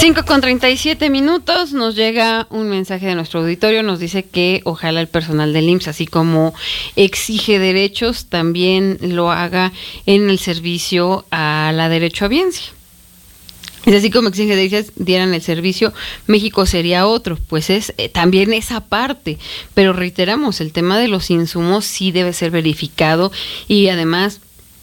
5:37 nos llega un mensaje de nuestro auditorio, nos dice que ojalá el personal del IMSS, así como exige derechos, también lo haga en el servicio a la derechohabiencia. Es así como exige derechos, dieran el servicio, México sería otro, pues es también esa parte, pero reiteramos, el tema de los insumos sí debe ser verificado y además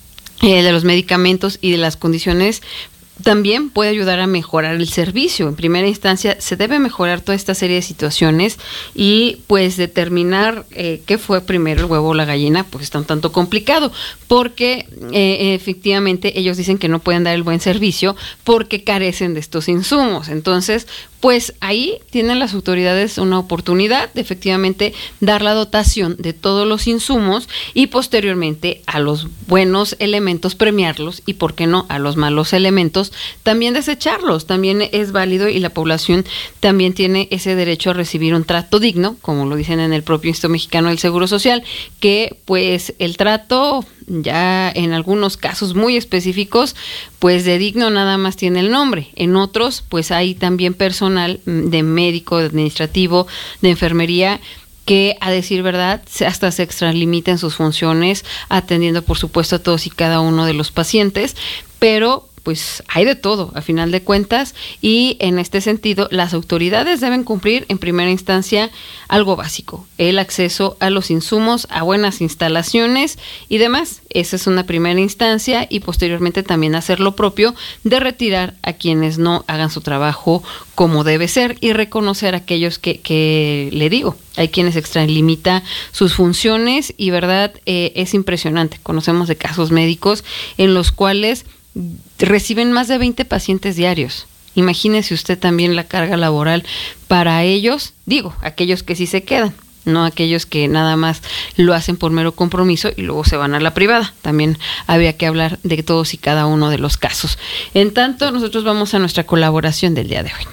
de los medicamentos y de las condiciones también puede ayudar a mejorar el servicio. En primera instancia se debe mejorar toda esta serie de situaciones y pues determinar qué fue primero, el huevo o la gallina, pues está un tanto complicado porque efectivamente ellos dicen que no pueden dar el buen servicio porque carecen de estos insumos. Entonces, pues ahí tienen las autoridades una oportunidad de efectivamente dar la dotación de todos los insumos y posteriormente a los buenos elementos premiarlos y, ¿por qué no?, a los malos elementos también desecharlos. También es válido y la población también tiene ese derecho a recibir un trato digno, como lo dicen en el propio Instituto Mexicano del Seguro Social, que pues el trato ya en algunos casos muy específicos, pues de digno nada más tiene el nombre. En otros, pues hay también personal de médico, de administrativo, de enfermería, que a decir verdad hasta se extralimita en sus funciones, atendiendo por supuesto a todos y cada uno de los pacientes, pero pues hay de todo a final de cuentas y en este sentido las autoridades deben cumplir en primera instancia algo básico, el acceso a los insumos, a buenas instalaciones y demás. Esa es una primera instancia y posteriormente también hacer lo propio de retirar a quienes no hagan su trabajo como debe ser y reconocer a aquellos que le digo, hay quienes extralimita sus funciones y verdad es impresionante. Conocemos de casos médicos en los cuales reciben más de 20 pacientes diarios. Imagínese usted también la carga laboral para ellos, digo, aquellos que sí se quedan, no aquellos que nada más lo hacen por mero compromiso y luego se van a la privada. También había que hablar de todos y cada uno de los casos. En tanto, nosotros vamos a nuestra colaboración del día de hoy.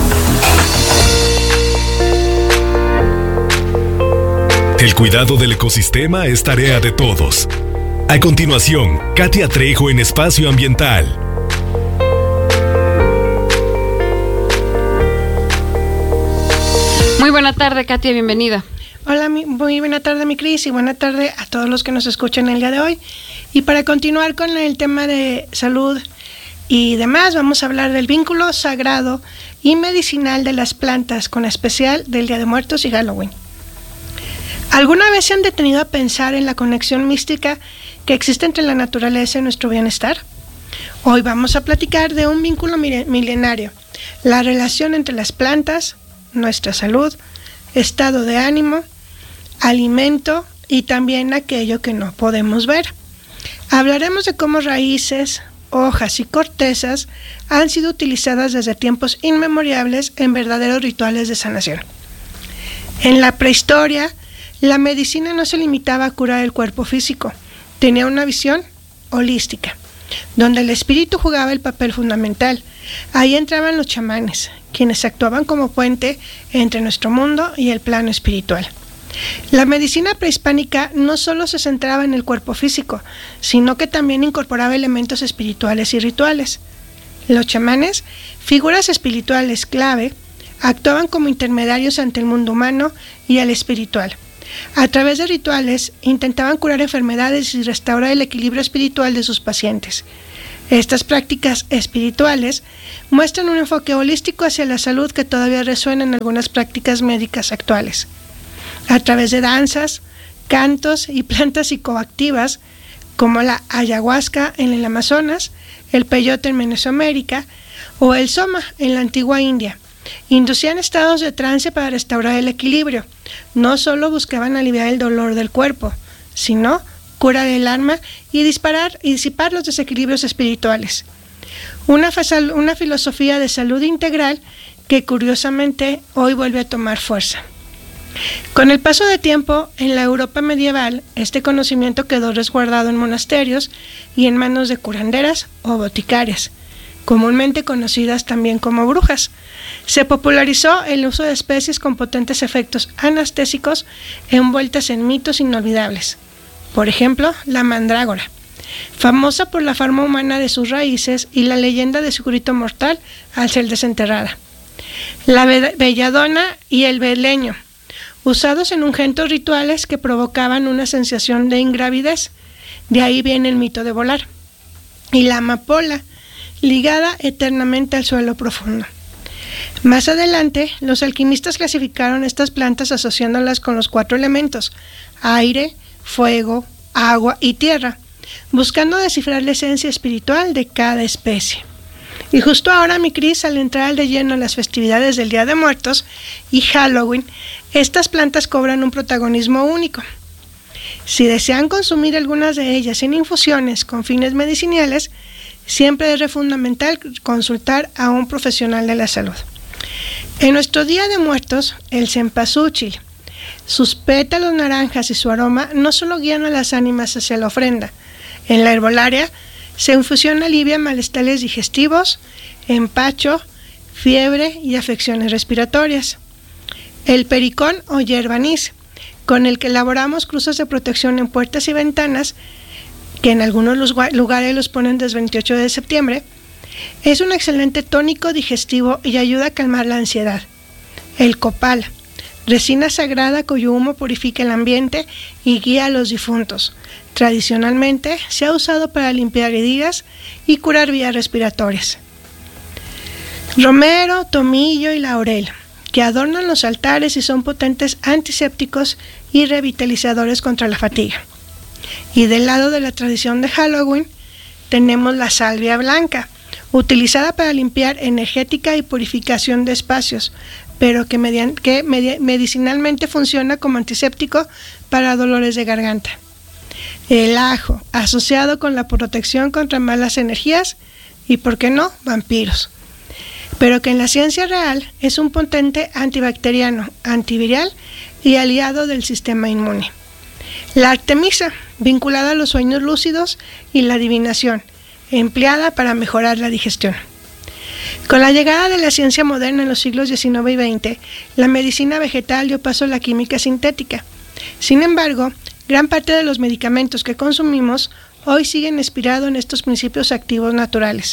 El cuidado del ecosistema es tarea de todos. A continuación, Katia Trejo en Espacio Ambiental. Muy buena tarde, Katia, bienvenida. Hola, muy buena tarde, mi Cris, y buena tarde a todos los que nos escuchan el día de hoy. Y para continuar con el tema de salud y demás, vamos a hablar del vínculo sagrado y medicinal de las plantas, con especial del Día de Muertos y Halloween. ¿Alguna vez se han detenido a pensar en la conexión mística que existe entre la naturaleza y nuestro bienestar? Hoy vamos a platicar de un vínculo milenario, la relación entre las plantas, nuestra salud, estado de ánimo, alimento y también aquello que no podemos ver. Hablaremos de cómo raíces, hojas y cortezas han sido utilizadas desde tiempos inmemoriales en verdaderos rituales de sanación. En la prehistoria, la medicina no se limitaba a curar el cuerpo físico, tenía una visión holística, donde el espíritu jugaba el papel fundamental. Ahí entraban los chamanes, quienes actuaban como puente entre nuestro mundo y el plano espiritual. La medicina prehispánica no solo se centraba en el cuerpo físico, sino que también incorporaba elementos espirituales y rituales. Los chamanes, figuras espirituales clave, actuaban como intermediarios ante el mundo humano y el espiritual. A través de rituales, intentaban curar enfermedades y restaurar el equilibrio espiritual de sus pacientes. Estas prácticas espirituales muestran un enfoque holístico hacia la salud que todavía resuena en algunas prácticas médicas actuales. A través de danzas, cantos y plantas psicoactivas, como la ayahuasca en el Amazonas, el peyote en Mesoamérica o el soma en la antigua India, inducían estados de trance para restaurar el equilibrio. No solo buscaban aliviar el dolor del cuerpo, sino curar el alma y disipar los desequilibrios espirituales. Una filosofía de salud integral que curiosamente hoy vuelve a tomar fuerza. Con el paso de tiempo, en la Europa medieval, este conocimiento quedó resguardado en monasterios y en manos de curanderas o boticarias, comúnmente conocidas también como brujas. Se popularizó el uso de especies con potentes efectos anestésicos envueltas en mitos inolvidables. Por ejemplo, la mandrágora. famosa por la forma humana de sus raíces y la leyenda de su grito mortal al ser desenterrada. La belladona y el beleño, usados en ungüentos rituales que provocaban una sensación de ingravidez, de ahí viene el mito de volar. Y la amapola, ligada eternamente al suelo profundo. Más adelante, los alquimistas clasificaron estas plantas asociándolas con los 4 elementos: aire, fuego, agua y tierra, buscando descifrar la esencia espiritual de cada especie. Y justo ahora, mi Cris, al entrar de lleno en las festividades del Día de Muertos y Halloween, estas plantas cobran un protagonismo único. Si desean consumir algunas de ellas en infusiones con fines medicinales, siempre es fundamental consultar a un profesional de la salud. En nuestro Día de Muertos, el cempasúchil, sus pétalos naranjas y su aroma no solo guían a las ánimas hacia la ofrenda. En la herbolaria, su infusión alivia malestares digestivos, empacho, fiebre y afecciones respiratorias. El pericón o hierba anís, con el que elaboramos cruces de protección en puertas y ventanas, que en algunos lugares los ponen desde el 28 de septiembre, es un excelente tónico digestivo y ayuda a calmar la ansiedad. El copal, resina sagrada cuyo humo purifica el ambiente y guía a los difuntos. Tradicionalmente se ha usado para limpiar heridas y curar vías respiratorias. Romero, tomillo y laurel, que adornan los altares y son potentes antisépticos y revitalizadores contra la fatiga. Y del lado de la tradición de Halloween tenemos la salvia blanca, utilizada para limpiar energética y purificación de espacios, pero que medicinalmente funciona como antiséptico para dolores de garganta. El ajo, asociado con la protección contra malas energías y, ¿por qué no?, vampiros, pero que en la ciencia real es un potente antibacteriano, antiviral y aliado del sistema inmune. La artemisa, vinculada a los sueños lúcidos y la adivinación, empleada para mejorar la digestión. Con la llegada de la ciencia moderna en los siglos XIX y XX, la medicina vegetal dio paso a la química sintética. Sin embargo, gran parte de los medicamentos que consumimos hoy siguen inspirados en estos principios activos naturales.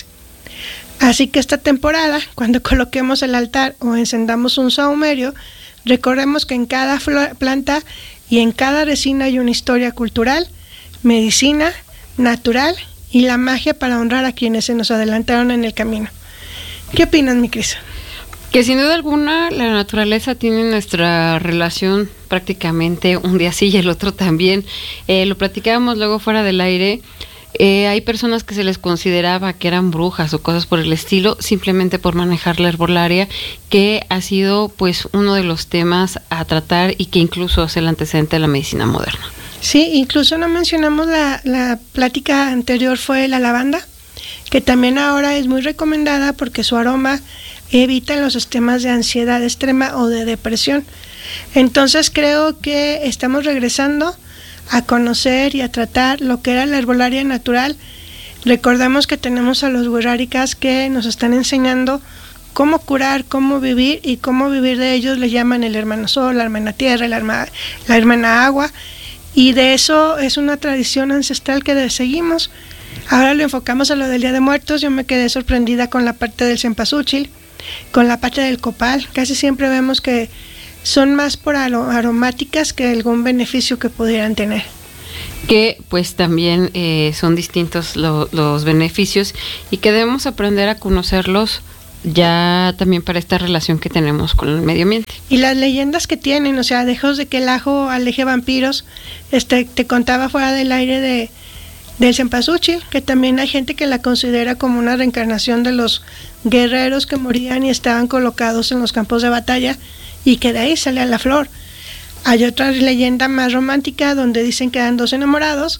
Así que esta temporada, cuando coloquemos el altar o encendamos un sahumerio, recordemos que en cada planta y en cada resina hay una historia cultural, medicina, natural y la magia para honrar a quienes se nos adelantaron en el camino. ¿Qué opinas, mi Cris? Que sin duda alguna la naturaleza tiene nuestra relación prácticamente un día sí y el otro también. Lo platicábamos luego fuera del aire. Hay personas que se les consideraba que eran brujas o cosas por el estilo simplemente por manejar la herbolaria, que ha sido pues uno de los temas a tratar y que incluso es el antecedente de la medicina moderna. Sí, incluso no mencionamos la plática anterior, fue la lavanda, que también ahora es muy recomendada porque su aroma evita los sistemas de ansiedad extrema o de depresión. Entonces creo que estamos regresando a conocer y a tratar lo que era la herbolaria natural. Recordemos que tenemos a los wixárikas que nos están enseñando cómo curar, cómo vivir, y cómo vivir de ellos le llaman el hermano sol, la hermana tierra, la hermana agua, y de eso es una tradición ancestral que seguimos. Ahora lo enfocamos a lo del Día de Muertos. Yo me quedé sorprendida con la parte del cempasúchil, con la parte del copal. Casi siempre vemos que son más por aromáticas que algún beneficio que pudieran tener. Que pues también son distintos los beneficios y que debemos aprender a conocerlos ya también para esta relación que tenemos con el medio ambiente. Y las leyendas que tienen, o sea, lejos de que el ajo aleje vampiros, te contaba fuera del aire del cempasúchil, que también hay gente que la considera como una reencarnación de los guerreros que morían y estaban colocados en los campos de batalla, y que de ahí sale la flor. Hay otra leyenda más romántica donde dicen que eran dos enamorados,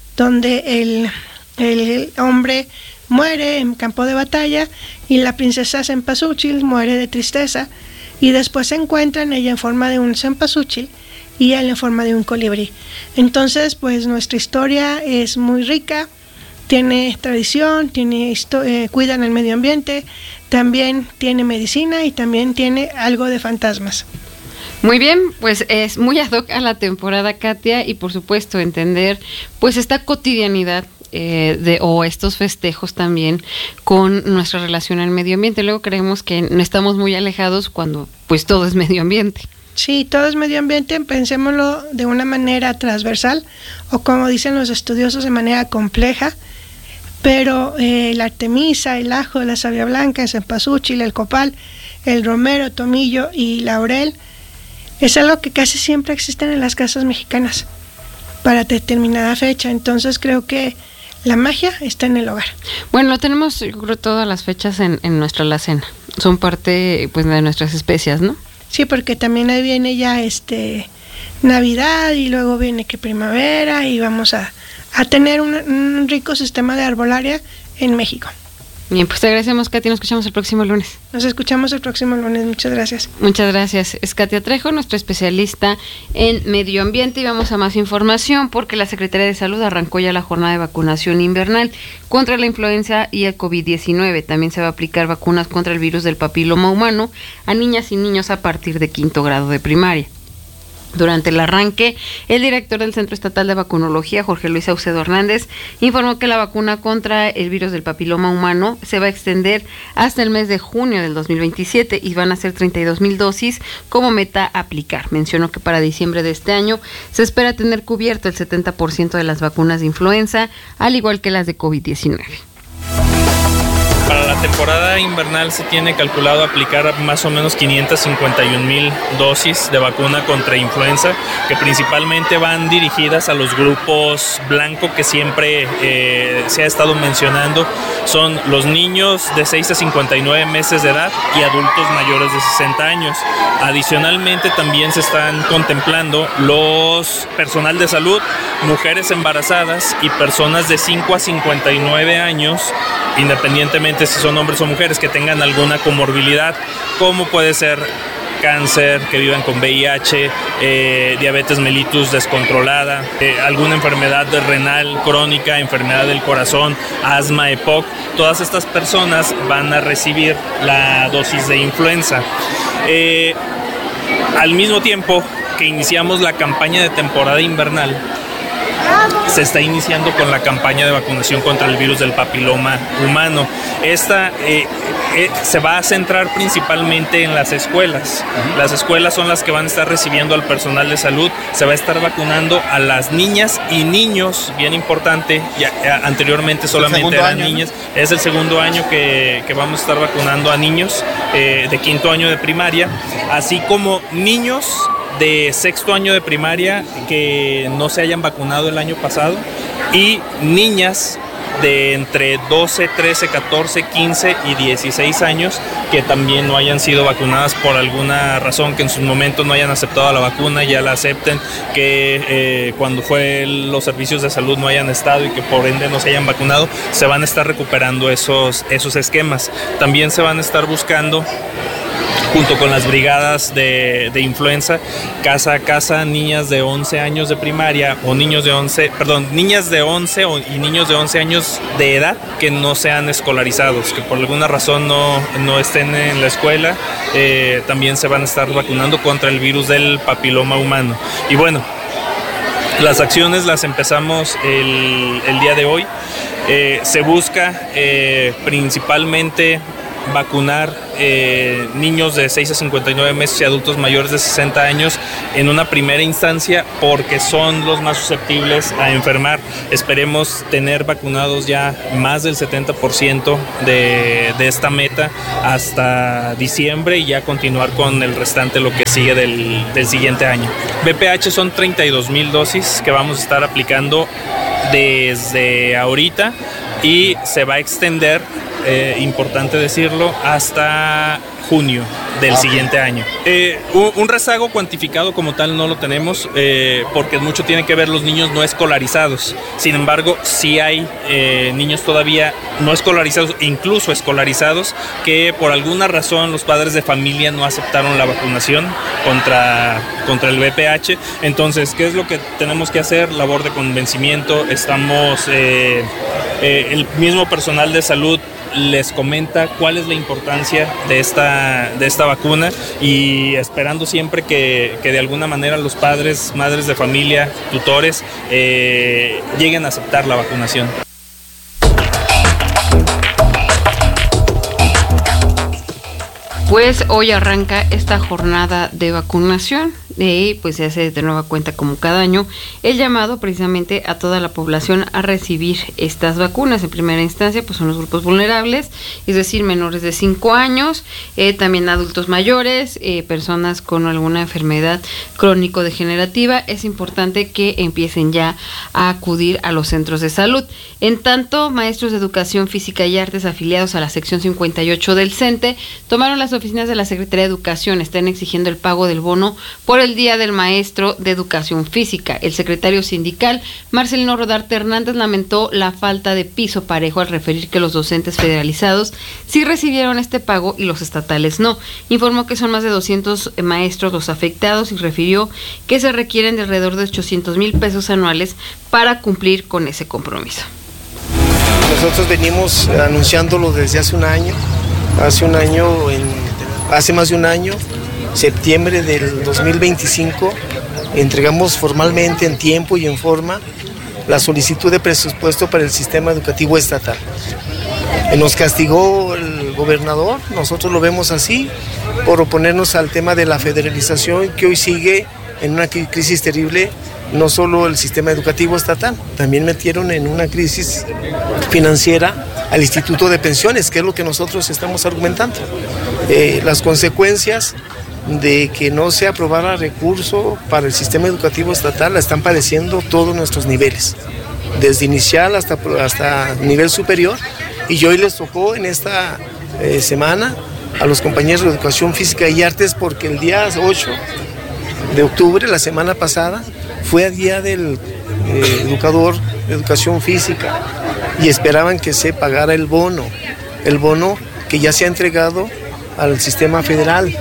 donde el hombre muere en campo de batalla y la princesa cempasúchil muere de tristeza, y después se encuentran ella en forma de un cempasúchil y él en forma de un colibrí. Entonces, pues nuestra historia es muy rica, tiene tradición, cuidan el medio ambiente, también tiene medicina y también tiene algo de fantasmas. Muy bien, pues es muy ad hoc a la temporada, Katia, y por supuesto entender pues esta cotidianidad o estos festejos también con nuestra relación al medio ambiente. Luego creemos que no estamos muy alejados cuando pues todo es medio ambiente. Sí, todo es medio ambiente, pensémoslo de una manera transversal o como dicen los estudiosos de manera compleja, pero la artemisa, el ajo, la savia blanca, el cempasúchil, el copal, el romero, tomillo y laurel es algo que casi siempre existen en las casas mexicanas para determinada fecha, entonces creo que la magia está en el hogar. Bueno, lo tenemos, yo creo, todas las fechas en nuestra alacena, son parte pues de nuestras especias, ¿no? Sí, porque también ahí viene ya Navidad y luego viene que primavera y vamos a tener un rico sistema de arbolaria en México. Bien, pues te agradecemos, Katia, nos escuchamos el próximo lunes. Nos escuchamos el próximo lunes, muchas gracias. Muchas gracias. Es Katia Trejo, nuestra especialista en medio ambiente, y vamos a más información porque la Secretaría de Salud arrancó ya la jornada de vacunación invernal contra la influenza y el COVID-19. También se va a aplicar vacunas contra el virus del papiloma humano a niñas y niños a partir de 5º grado de primaria. Durante el arranque, el director del Centro Estatal de Vacunología, Jorge Luis Saucedo Hernández, informó que la vacuna contra el virus del papiloma humano se va a extender hasta el mes de junio del 2027 y van a ser 32,000 dosis como meta a aplicar. Mencionó que para diciembre de este año se espera tener cubierto el 70% de las vacunas de influenza, al igual que las de COVID-19. Para la temporada invernal se tiene calculado aplicar más o menos 551,000 dosis de vacuna contra influenza, que principalmente van dirigidas a los grupos blanco que siempre se ha estado mencionando. Son los niños de 6 a 59 meses de edad y adultos mayores de 60 años. Adicionalmente también se están contemplando los personal de salud, mujeres embarazadas y personas de 5 a 59 años, independientemente si son hombres o mujeres, que tengan alguna comorbilidad, como puede ser cáncer, que vivan con VIH, diabetes mellitus descontrolada, alguna enfermedad renal crónica, enfermedad del corazón, asma, EPOC. Todas estas personas van a recibir la dosis de influenza. Al mismo tiempo que iniciamos la campaña de temporada invernal, se está iniciando con la campaña de vacunación contra el virus del papiloma humano. Esta se va a centrar principalmente en las escuelas. Las escuelas son las que van a estar recibiendo al personal de salud. Se va a estar vacunando a las niñas y niños, bien importante, ya anteriormente solamente eran niñas. Es el segundo año que vamos a estar vacunando a niños de 5º año de primaria, así como niños de 6º año de primaria que no se hayan vacunado el año pasado, y niñas de entre 12, 13, 14, 15 y 16 años que también no hayan sido vacunadas por alguna razón, que en sus momentos no hayan aceptado la vacuna, ya la acepten, que cuando fue los servicios de salud no hayan estado y que por ende no se hayan vacunado. Se van a estar recuperando esos esquemas. También se van a estar buscando, junto con las brigadas de influenza, casa a casa, niñas de 11 años de primaria o niñas de 11 y niños de 11 años de edad que no sean escolarizados, que por alguna razón no estén en la escuela. También se van a estar vacunando contra el virus del papiloma humano. Y bueno, las acciones las empezamos el día de hoy. Se busca principalmente vacunar niños de 6 a 59 meses y adultos mayores de 60 años en una primera instancia, porque son los más susceptibles a enfermar. Esperemos tener vacunados ya más del 70% de esta meta hasta diciembre y ya continuar con el restante, lo que sigue del siguiente año. VPH son 32,000 dosis que vamos a estar aplicando desde ahorita y se va a extender, importante decirlo, hasta junio del siguiente año. Un rezago cuantificado como tal no lo tenemos, porque mucho tiene que ver los niños no escolarizados. Sin embargo, sí hay niños todavía no escolarizados, incluso escolarizados, que por alguna razón los padres de familia no aceptaron la vacunación contra el VPH. Entonces, ¿qué es lo que tenemos que hacer? Labor de convencimiento. Estamos, el mismo personal de salud les comenta cuál es la importancia de esta vacuna, y esperando siempre que de alguna manera los padres, madres de familia, tutores lleguen a aceptar la vacunación. Pues hoy arranca esta jornada de vacunación y pues se hace de nueva cuenta como cada año el llamado precisamente a toda la población a recibir estas vacunas. En primera instancia pues son los grupos vulnerables, es decir, menores de 5 años, también adultos mayores, personas con alguna enfermedad crónico-degenerativa. Es importante que empiecen ya a acudir a los centros de salud. En tanto, maestros de educación física y artes afiliados a la sección 58 del CENTE tomaron las oficinas de la Secretaría de Educación. Están exigiendo el pago del bono por el Día del Maestro de Educación Física. El secretario sindical, Marcelino Rodarte Hernández, lamentó la falta de piso parejo al referir que los docentes federalizados sí recibieron este pago y los estatales no. Informó que son más de 200 maestros los afectados y refirió que se requieren de alrededor de 800,000 pesos anuales para cumplir con ese compromiso. Nosotros venimos anunciándolo desde hace un año. Hace más de un año, septiembre del 2025, entregamos formalmente en tiempo y en forma la solicitud de presupuesto para el sistema educativo estatal. Nos castigó el gobernador, nosotros lo vemos así, por oponernos al tema de la federalización que hoy sigue en una crisis terrible. No solo el sistema educativo estatal, también metieron en una crisis financiera al Instituto de Pensiones, que es lo que nosotros estamos argumentando. Las consecuencias de que no se aprobara recurso para el sistema educativo estatal la están padeciendo todos nuestros niveles, desde inicial hasta nivel superior, y hoy les tocó en esta semana a los compañeros de educación física y artes, porque el día 8 de octubre, la semana pasada, fue el día del educador de educación física y esperaban que se pagara el bono que ya se ha entregado al sistema federal.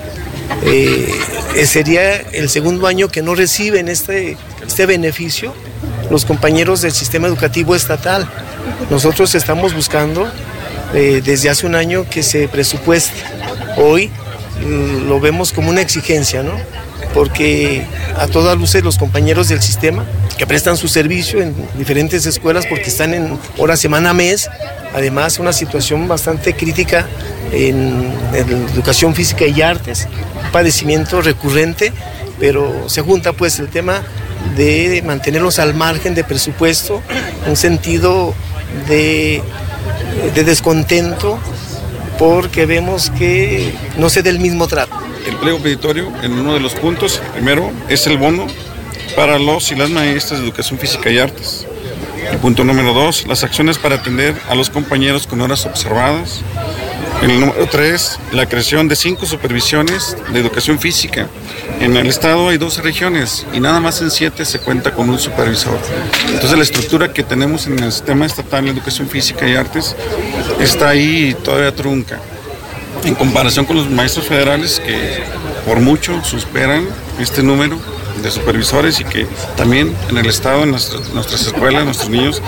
Sería el segundo año que no reciben este beneficio los compañeros del sistema educativo estatal. Nosotros estamos buscando desde hace un año que se presupueste. Hoy lo vemos como una exigencia, ¿no? Porque a todas luces los compañeros del sistema que prestan su servicio en diferentes escuelas, porque están en hora, semana, mes, además una situación bastante crítica en educación física y artes, un padecimiento recurrente, pero se junta pues el tema de mantenerlos al margen de presupuesto, un sentido de descontento, porque vemos que no se da el mismo trato. El pliego petitorio, en uno de los puntos, primero, es el bono para los y las maestras de educación física y artes. El punto número 2, las acciones para atender a los compañeros con horas observadas. El número 3, la creación de 5 supervisiones de educación física. En el estado hay 12 regiones y nada más en 7 se cuenta con un supervisor. Entonces la estructura que tenemos en el sistema estatal de educación física y artes está ahí todavía trunca, en comparación con los maestros federales que por mucho superan este número de supervisores y que también en el estado, en nuestras escuelas, nuestros niños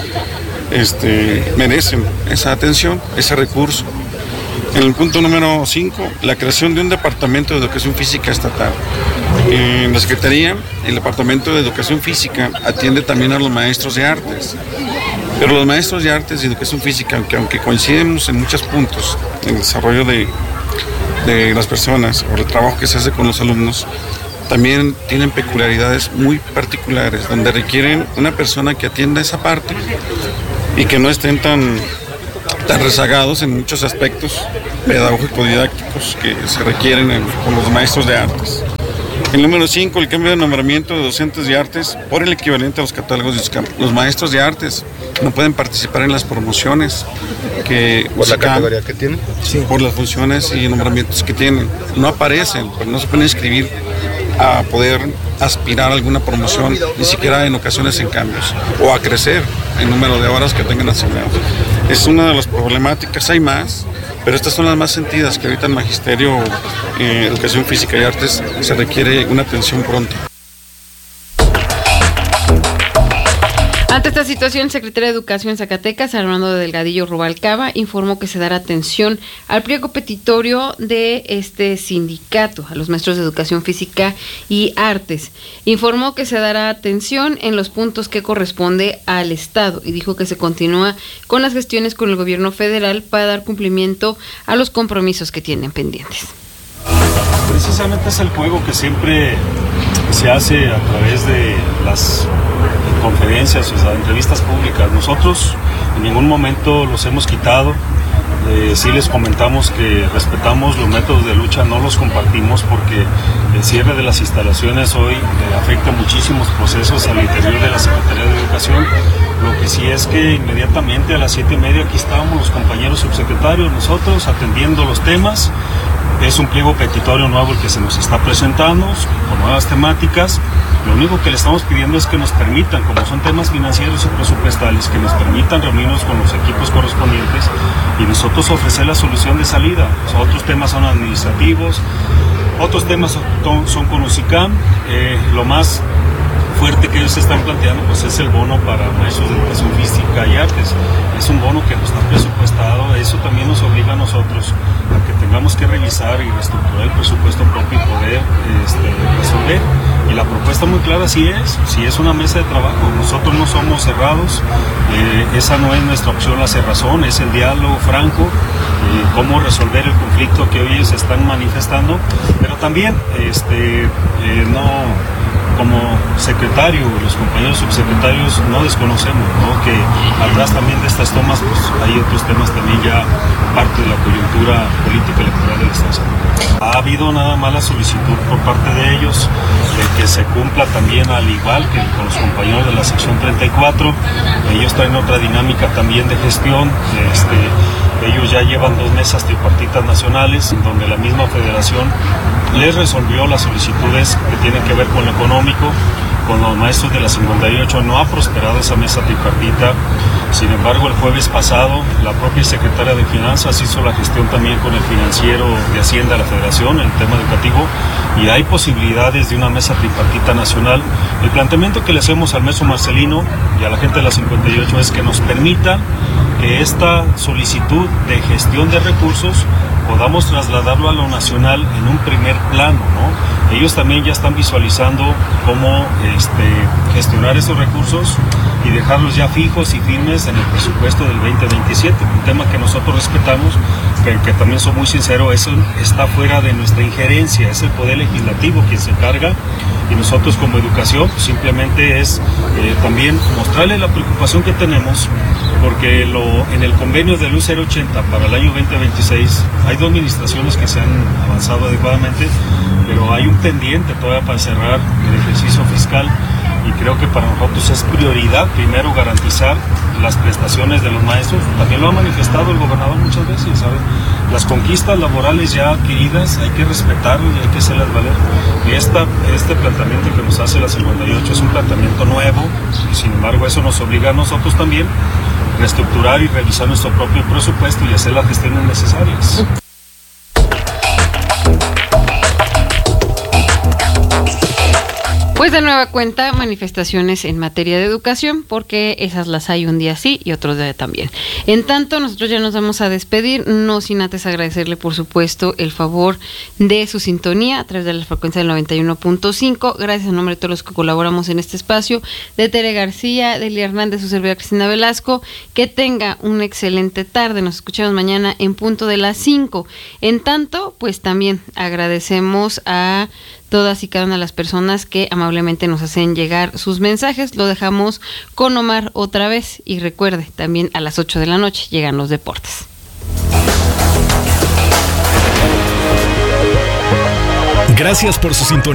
merecen esa atención, ese recurso. En el punto número 5, la creación de un departamento de educación física estatal. En la Secretaría, el departamento de educación física atiende también a los maestros de artes. Pero los maestros de artes y educación física, aunque coincidimos en muchos puntos en el desarrollo de las personas o el trabajo que se hace con los alumnos, también tienen peculiaridades muy particulares, donde requieren una persona que atienda esa parte y que no estén tan rezagados en muchos aspectos pedagógico-didácticos que se requieren con los maestros de artes. El número 5, el cambio de nombramiento de docentes de artes por el equivalente a los catálogos de ISCAM. Los maestros de artes no pueden participar en las promociones que ¿por la categoría que tienen? Sí. Por las funciones y nombramientos que tienen. No aparecen, pues no se pueden inscribir a poder aspirar a alguna promoción, ni siquiera en ocasiones en cambios, o a crecer en número de horas que tengan asignados. Es una de las problemáticas, hay más, pero estas son las más sentidas, que ahorita en Magisterio, Educación Física y Artes se requiere una atención pronta. Ante esta situación, el secretario de Educación en Zacatecas, Armando Delgadillo Rubalcaba, informó que se dará atención al pliego petitorio de este sindicato, a los maestros de Educación Física y Artes. Informó que se dará atención en los puntos que corresponde al Estado y dijo que se continúa con las gestiones con el gobierno federal para dar cumplimiento a los compromisos que tienen pendientes. Precisamente es el juego que siempre se hace a través de las conferencias, o sea, entrevistas públicas. Nosotros en ningún momento los hemos quitado. Sí les comentamos que respetamos los métodos de lucha, no los compartimos porque el cierre de las instalaciones hoy afecta muchísimos procesos al interior de la Secretaría de Educación. Lo que sí es que inmediatamente a las 7:30 aquí estábamos los compañeros subsecretarios, nosotros atendiendo los temas. Es un pliego petitorio nuevo el que se nos está presentando, con nuevas temáticas. Lo único que le estamos pidiendo es que nos permitan, como son temas financieros y presupuestales, que nos permitan reunirnos con los equipos correspondientes y nosotros ofrecer la solución de salida. Otros temas son administrativos, otros temas son con UCICAM. Lo más fuerte que ellos están planteando pues es el bono para maestros de Educación Física y Artes. Es un bono que no está presupuestado, eso también nos obliga a nosotros a que tengamos que revisar y reestructurar el presupuesto propio y poder resolver. Y la propuesta muy clara sí es una mesa de trabajo. Nosotros no somos cerrados, esa no es nuestra opción, la cerrazón, es el diálogo franco, cómo resolver el conflicto que hoy ellos están manifestando, pero también como secretario, los compañeros subsecretarios no desconocemos, ¿no?, que atrás también de estas tomas pues hay otros temas también ya parte de la coyuntura política electoral del Estado. Ha habido nada más la solicitud por parte de ellos de que se cumpla también, al igual que con los compañeros de la sección 34, ellos traen otra dinámica también de gestión. Ellos ya llevan 2 mesas tripartitas nacionales, en donde la misma federación les resolvió las solicitudes que tienen que ver con lo económico. Con los maestros de la 58 no ha prosperado esa mesa tripartita. Sin embargo, el jueves pasado, la propia secretaria de Finanzas hizo la gestión también con el financiero de Hacienda de la Federación en el tema educativo, y hay posibilidades de una mesa tripartita nacional. El planteamiento que le hacemos al maestro Marcelino y a la gente de la 58 es que nos permita que esta solicitud de gestión de recursos podamos trasladarlo a lo nacional en un primer plano, ¿no? Ellos también ya están visualizando cómo gestionar esos recursos y dejarlos ya fijos y firmes en el presupuesto del 2027, un tema que nosotros respetamos, pero que también soy muy sincero, eso está fuera de nuestra injerencia, es el Poder Legislativo quien se encarga, y nosotros como educación pues, simplemente es también mostrarle la preocupación que tenemos, porque en el convenio de Luz 080 para el año 2026 hay 2 administraciones que se han avanzado adecuadamente, pero hay un pendiente todavía para cerrar el ejercicio fiscal, y creo que para nosotros es prioridad primero garantizar las prestaciones de los maestros. También lo ha manifestado el gobernador muchas veces, ¿saben? Las conquistas laborales ya adquiridas hay que respetarlas y hay que hacerlas valer. Y este planteamiento que nos hace la 58 es un planteamiento nuevo, y sin embargo eso nos obliga a nosotros también a reestructurar y revisar nuestro propio presupuesto y hacer las gestiones necesarias. Pues de nueva cuenta, manifestaciones en materia de educación, porque esas las hay un día sí y otro día también. En tanto, nosotros ya nos vamos a despedir, no sin antes agradecerle, por supuesto, el favor de su sintonía a través de la frecuencia del 91.5. Gracias en nombre de todos los que colaboramos en este espacio, de Tere García, de Elia Hernández, su servidora Cristina Velasco. Que tenga una excelente tarde. Nos escuchamos mañana en punto de las 5. En tanto, pues también agradecemos a todas y cada una de las personas que amablemente nos hacen llegar sus mensajes. Lo dejamos con Omar otra vez, y recuerde, también a las 8 de la noche llegan los deportes. Gracias por su sintonía.